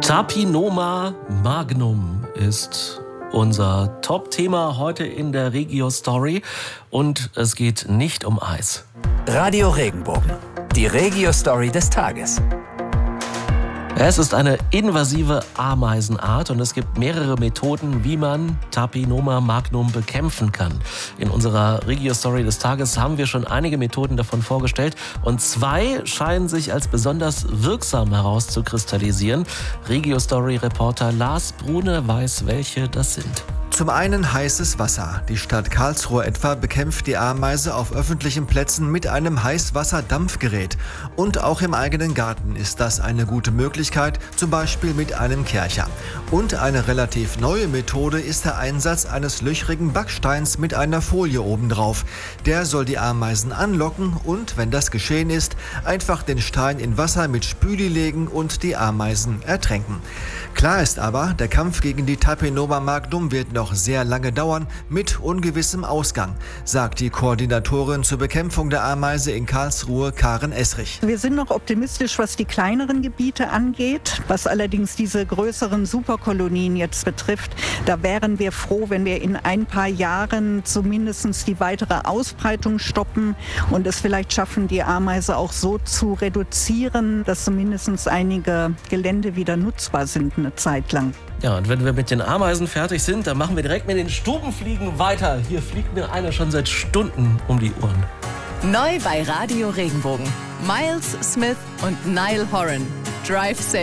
Tapinoma magnum ist unser Top-Thema heute in der Regio-Story und es geht nicht um Eis. Radio Regenbogen, die Regio-Story des Tages. Es ist eine invasive Ameisenart und es gibt mehrere Methoden, wie man Tapinoma magnum bekämpfen kann. In unserer Regio-Story des Tages haben wir schon einige Methoden davon vorgestellt und zwei scheinen sich als besonders wirksam herauszukristallisieren. Regio-Story-Reporter Lars Brune weiß, welche das sind. Zum einen heißes Wasser. Die Stadt Karlsruhe etwa bekämpft die Ameise auf öffentlichen Plätzen mit einem Heißwasserdampfgerät. Und auch im eigenen Garten ist das eine gute Möglichkeit, zum Beispiel mit einem Kercher. Und eine relativ neue Methode ist der Einsatz eines löchrigen Backsteins mit einer Folie obendrauf. Der soll die Ameisen anlocken und, wenn das geschehen ist, einfach den Stein in Wasser mit Spüli legen und die Ameisen ertränken. Klar ist aber, der Kampf gegen die Tapinoma magnum wird noch sehr lange dauern, mit ungewissem Ausgang, sagt die Koordinatorin zur Bekämpfung der Ameise in Karlsruhe, Karen Esrich. Wir sind noch optimistisch, was die kleineren Gebiete angeht. Was allerdings diese größeren Superkolonien jetzt betrifft, da wären wir froh, wenn wir in ein paar Jahren zumindest die weitere Ausbreitung stoppen und es vielleicht schaffen, die Ameise auch so zu reduzieren, dass zumindest einige Gelände wieder nutzbar sind eine Zeit lang. Ja, und wenn wir mit den Ameisen fertig sind, dann machen wir direkt mit den Stubenfliegen weiter. Hier fliegt mir einer schon seit Stunden um die Ohren. Neu bei Radio Regenbogen. Miles Smith und Niall Horan. Drive safe.